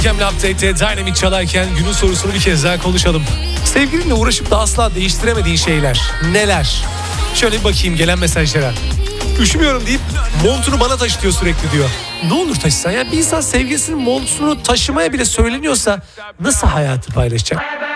Mükemmel Update'te Dynamic çalarken günün sorusunu bir kez daha konuşalım. Sevgilinle uğraşıp da asla değiştiremediğin şeyler neler? Şöyle bir bakayım gelen mesajlara. Üşümüyorum deyip montunu bana taşıtıyor sürekli diyor. Ne olur taşısan ya, bir insan sevgilisinin montunu taşımaya bile söyleniyorsa nasıl hayatı paylaşacak?